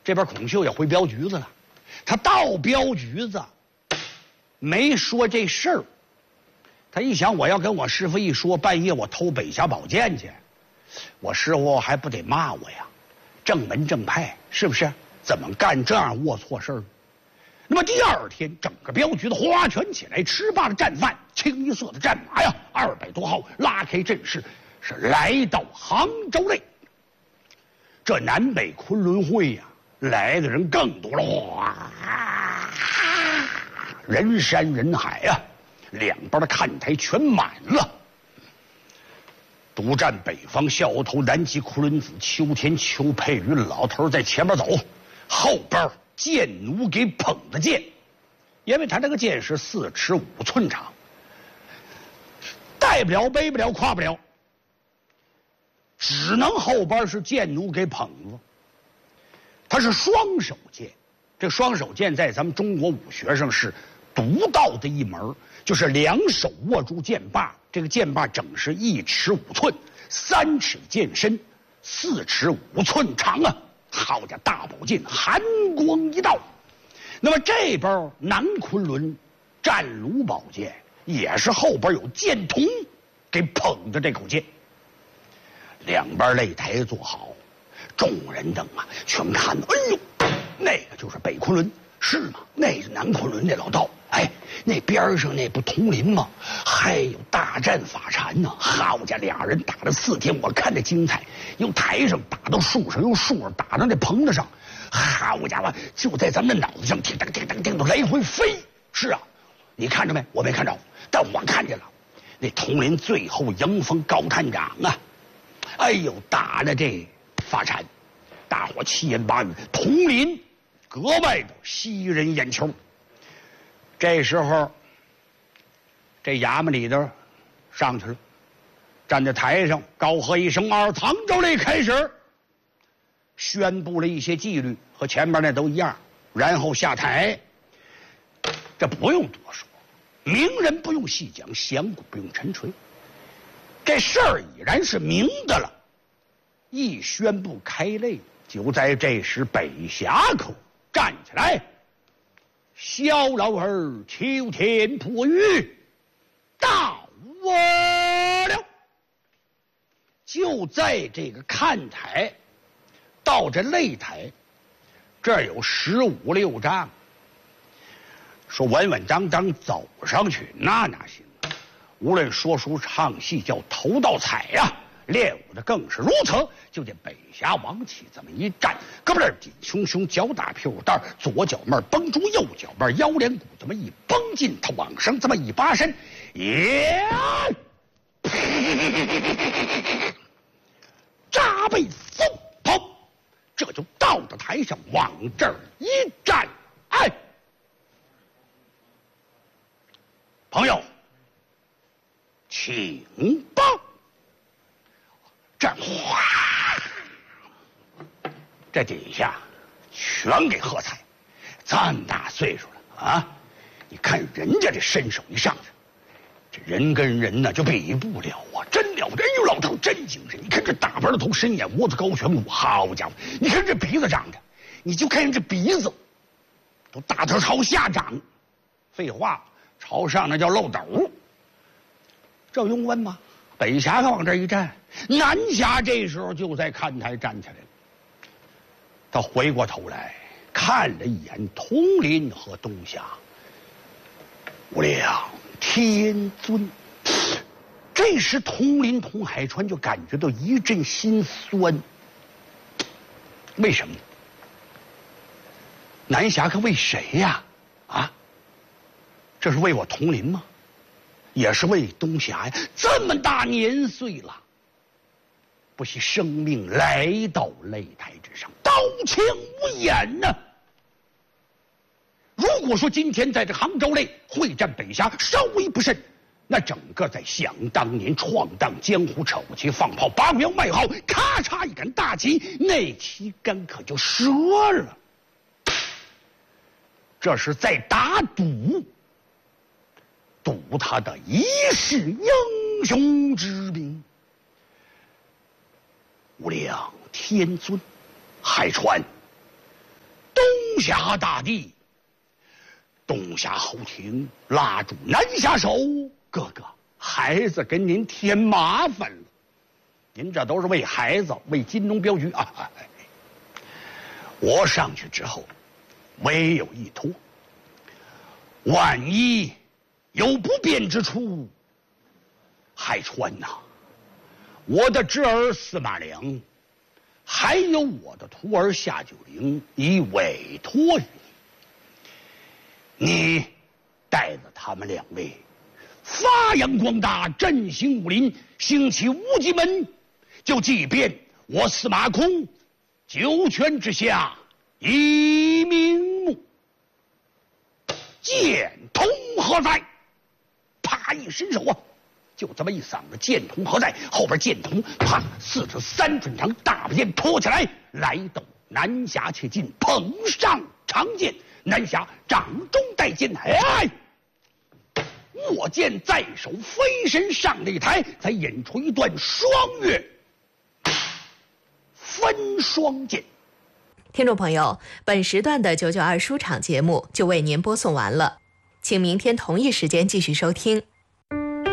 这边孔秀也回镖局子了，他到镖局子，没说这事儿。他一想，我要跟我师傅一说，半夜我偷北峡宝剑去，我师傅还不得骂我呀？正门正派是不是？怎么干这样龌龊事儿？那么第二天，整个镖局的划拳起来，吃罢了战饭，清一色的战马呀，200多号，拉开阵势，是来到杭州内。这南北昆仑会呀，来的人更多了，哇，人山人海呀，两边的看台全满了。独占北方笑头南极昆仑子秋天邱佩云老头在前面走，后边剑奴给捧的剑，因为他这个剑是4尺5寸长，带不了背不了挎不了，只能后边是剑奴给捧着。它是双手剑，这双手剑在咱们中国武学上是独到的一门，就是两手握住剑把，这个剑把整是1尺5寸，3尺剑身，4尺5寸长啊！好家伙，大宝剑，寒光一道。那么这边南昆仑战卢宝剑也是后边有剑童给捧着这口剑，两边擂台坐好，众人等啊全看，哎呦，那个就是北昆仑，是吗？那是南昆仑那老道。哎，那边上那不铜林吗？还有大战法禅呢。好家伙，俩人打了4天，我看着精彩。由台上打到树上，由树上打到那棚子上，好家伙，就在咱们的脑子上，叮当叮当叮当来回飞。是啊，你看着没？我没看着，但我看见了。那铜林最后迎风高探长啊，哎呦，打了这法禅，大伙7言8语，铜林格外的吸人眼球。这时候，这衙门里的上去了，站在台上高喝一声“杭州内开始”，宣布了一些纪律，和前面那都一样，然后下台。这不用多说，名人不用细讲，响鼓不用沉锤，这事儿已然是明的了。一宣布开擂，就在这时，北峡口站起来。萧老儿秋天破雨到我了，就在这个看台到这擂台这儿有15、16丈，说稳稳当当走上去那行，无论说书唱戏叫头到彩呀，练武的更是如此。就见北峡王起这么一站，胳膊这儿紧胸胸，脚打屁股蛋儿，左脚面绷住右脚面，腰连骨这么一绷进，他往上这么一拔身，呀，扎背松跑，这就到了台上，往这儿一站，哎，朋友，请吧。这哗，这底下全给喝彩。这么大岁数了啊，你看人家这身手一上去，这人跟人呢就比不了啊，真了不得！哎呦，老头真精神！你看这大白头、深眼窝子、高颧骨，好家伙！你看这鼻子长着，你就看这鼻子，都大头朝下长，废话，朝上那叫漏斗。这用问吗？北峡往这一站，南峡这时候就在看台站起来了。他回过头来看了一眼铜林和东峡，无量天尊。这时铜林、童海川就感觉到一阵心酸。为什么？南峡可为谁呀？啊，这是为我铜林吗？也是为东峡呀！这么大年岁了，不惜生命来到擂台之上，刀枪无眼呢。如果说今天在这杭州内会战北峡稍微不慎，那整个在想当年闯荡江湖、扯旗放炮、拔苗卖号，咔嚓一杆大旗，那旗杆可就折了。这是在打赌。赌他的一世英雄之名。无量天尊，海川， 下大地，东夏后庭拉住南夏手，哥哥，孩子跟您添麻烦了，您这都是为孩子，为金龙镖局啊！我上去之后，唯有一托，万一有不便之处，海川呐，我的侄儿司马良，还有我的徒儿夏九龄，已委托于你，你带着他们2位发扬光大，振兴武林，兴起无极门，就即便我司马空九泉之下以名目，剑童何在？啪一伸手啊，就这么一嗓子，剑童何在？后边剑童啪4指3寸长大把剑托起来，来到南侠切近，捧上长剑，南侠掌中带剑，哎，握剑在手，飞身上擂台，才演出一段双月分双剑。 听众朋友，本时段的992书场节目就为您播送完了，请明天同一时间继续收听。